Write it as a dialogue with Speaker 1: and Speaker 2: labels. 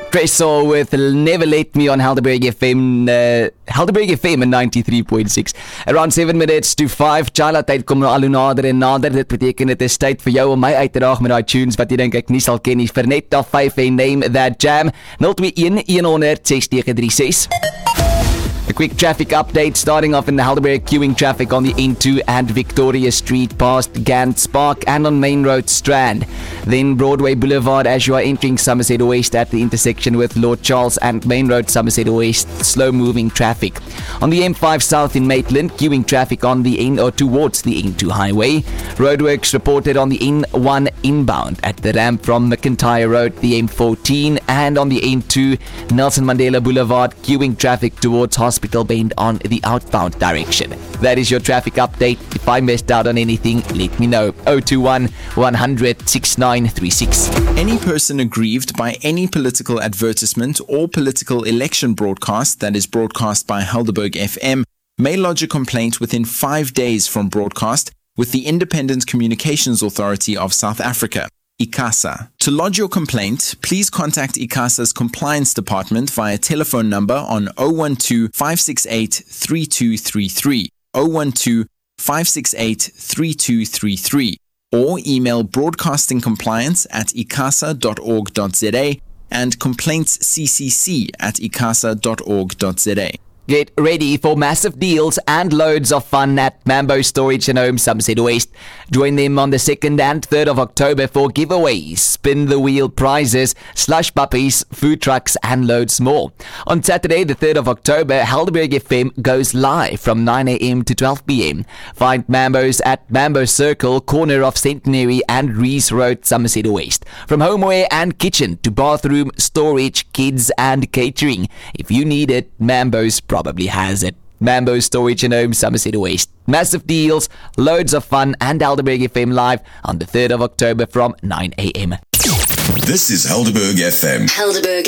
Speaker 1: Tresor with Never Let Me on Helderberg FM. Helderberg FM in 93.6. Around 7 minutes to 5. Chala tyd kom nou al hoe nader en nader. Dit beteken dit is tyd vir jou om my uit te daag met die tunes wat jy dink ek nie sal ken nie. Vir net af 5 en Name That Jam. 021 100 6936. A quick traffic update starting off in the Helderberg, queuing traffic on the N2 and Victoria Street past Gants Park and on Main Road Strand. Then Broadway Boulevard as you are entering Somerset West at the intersection with Lord Charles and Main Road Somerset West, slow moving traffic. On the M5 South in Maitland, queuing traffic on the towards the N2 highway. Roadworks reported on the N1 inbound at the ramp from McIntyre Road, the M14 and on the N2 Nelson Mandela Boulevard, queuing traffic towards Hospital Bend on the outbound direction. That is your traffic update. If I missed out on anything, let me know. 021 100 6936.
Speaker 2: Any person aggrieved by any political advertisement or political election broadcast that is broadcast by Helderberg FM may lodge a complaint within 5 days from broadcast with the Independent Communications Authority of South Africa, ICASA. To lodge your complaint, please contact ICASA's Compliance Department via telephone number on 012 568 3233, 012 568 3233, or email broadcastingcompliance@icasa.org.za and complaintsccc@icasa.org.za.
Speaker 1: Get ready for massive deals and loads of fun at Mambo Storage and Home Somerset West. Join them on the 2nd and 3rd of October for giveaways, spin the wheel prizes, slush puppies, food trucks and loads more. On Saturday the 3rd of October, Helderberg FM goes live from 9 a.m. to 12 p.m. Find Mambo's at Mambo Circle, corner of Centenary and Rees Road, Somerset West. From homeware and kitchen to bathroom, storage, kids and catering. If you need it, Mambo's probably has it. Mambo Storage and Home, Somerset West. Massive deals, loads of fun, and Helderberg FM live on the 3rd of October from 9 a.m.
Speaker 3: This is Helderberg FM.
Speaker 4: Helderberg